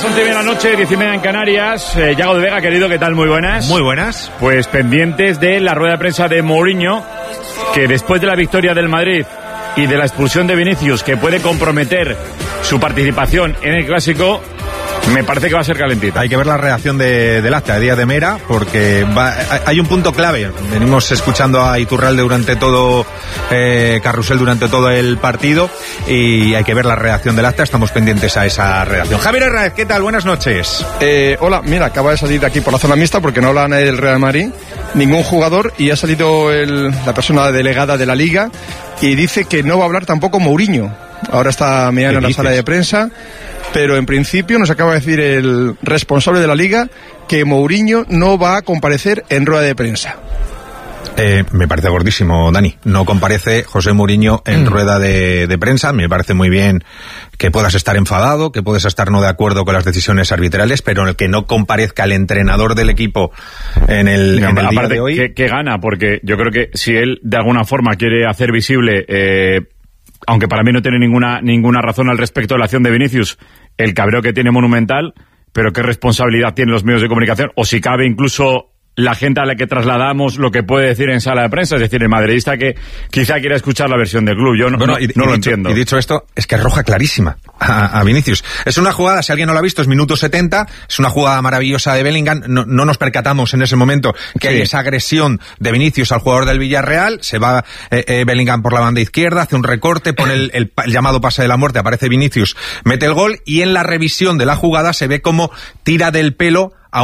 11:30 de la noche, 10:30 en Canarias. Yago de Vega, querido, ¿qué tal? Muy buenas. Muy buenas. Pues pendientes de la rueda de prensa de Mourinho, que después de la victoria del Madrid y de la expulsión de Vinicius, que puede comprometer su participación en el Clásico, me parece que va a ser calentita. Hay que ver la reacción del acta de Díaz de Mera, porque hay un punto clave. Venimos escuchando a Iturralde durante todo, Carrusel durante todo el partido, y hay que ver la reacción del acta. Estamos pendientes a esa reacción. Javier Herráez, ¿qué tal? Buenas noches. Hola, mira, acaba de salir de aquí por la zona mixta porque no habla nadie del Real Madrid, ningún jugador, y ha salido la persona delegada de la Liga y dice que no va a hablar tampoco Mourinho. Ahora está mirando en la sala de prensa, pero en principio nos acaba de decir el responsable de la Liga que Mourinho no va a comparecer en rueda de prensa. Me parece gordísimo, Dani. No comparece José Mourinho en rueda de prensa. Me parece muy bien que puedas estar enfadado, que puedas estar no de acuerdo con las decisiones arbitrales, pero el que no comparezca el entrenador del equipo en el día de hoy... ¿Qué gana? Porque yo creo que si él de alguna forma quiere hacer visible... aunque para mí no tiene ninguna razón al respecto de la acción de Vinicius, el cabreo que tiene monumental, pero qué responsabilidad tienen los medios de comunicación, o si cabe incluso la gente a la que trasladamos lo que puede decir en sala de prensa, es decir, el madridista que quizá quiera escuchar la versión del club. Yo no lo entiendo. Y dicho esto, es que es roja clarísima a Vinicius. Es una jugada, si alguien no lo ha visto, es minuto 70, es una jugada maravillosa de Bellingham, no nos percatamos en ese momento que hay esa agresión de Vinicius al jugador del Villarreal, se va Bellingham por la banda izquierda, hace un recorte, pone el llamado pase de la muerte, aparece Vinicius, mete el gol, y en la revisión de la jugada se ve como tira del pelo